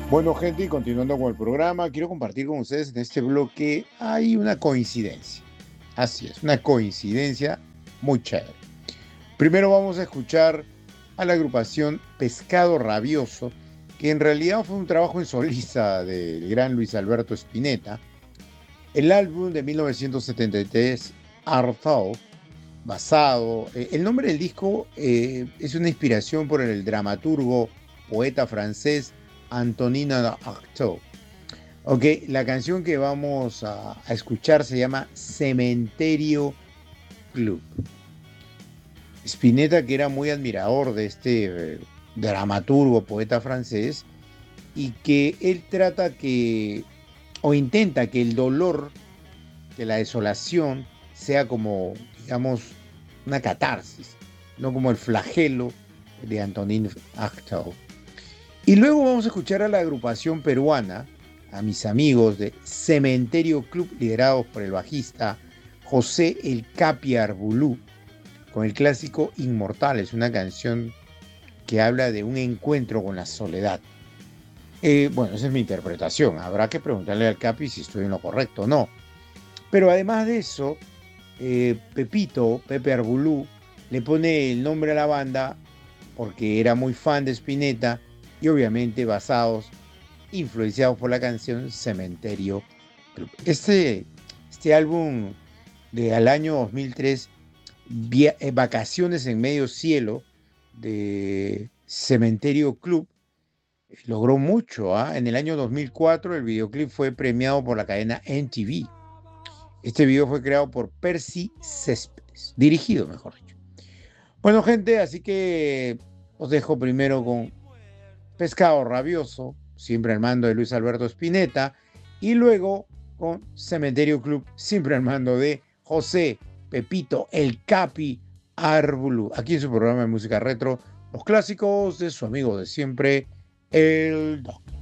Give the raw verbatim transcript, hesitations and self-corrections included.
Bueno, gente, y continuando con el programa, quiero compartir con ustedes en este bloque, hay una coincidencia. Así es, una coincidencia muy chévere. Primero vamos a escuchar a la agrupación Pescado Rabioso, que en realidad fue un trabajo en solista del gran Luis Alberto Spinetta. El álbum de mil novecientos setenta y tres, Artaud, basado, eh, el nombre del disco eh, es una inspiración por el dramaturgo, poeta francés Antonin Artaud. Ok, la canción que vamos a, a escuchar se llama Cementerio Club. Spinetta, que era muy admirador de este eh, dramaturgo, poeta francés, y que él trata que, o intenta que el dolor, que la desolación, sea como, digamos, una catarsis, no como el flagelo de Antonin Artaud. Y luego vamos a escuchar a la agrupación peruana, a mis amigos de Cementerio Club, liderados por el bajista José El Capi Arbulú, con el clásico Inmortales, una canción que habla de un encuentro con la soledad. Eh, bueno, esa es mi interpretación. Habrá que preguntarle al Capi si estoy en lo correcto o no. Pero además de eso, eh, Pepito, Pepe Arbulú, le pone el nombre a la banda porque era muy fan de Spinetta y obviamente basados, influenciados por la canción Cementerio Club. Este, este álbum de al año dos mil tres, Via- eh, Vacaciones en Medio Cielo, de Cementerio Club, eh, logró mucho. ¿ah? En el año dos mil cuatro el videoclip fue premiado por la cadena M T V. Este video fue creado por Percy Céspedes, dirigido, mejor dicho. Bueno, gente, así que os dejo primero con Pescado Rabioso, siempre al mando de Luis Alberto Spinetta, y luego con Cementerio Club, siempre al mando de José Pepito El Capi Arbulú. Aquí en su programa de música retro, los clásicos de su amigo de siempre, el Doc.